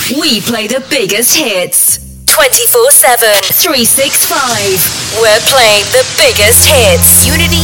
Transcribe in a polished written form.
We play the biggest hits. 24/7. 365. We're playing the biggest hits. Unity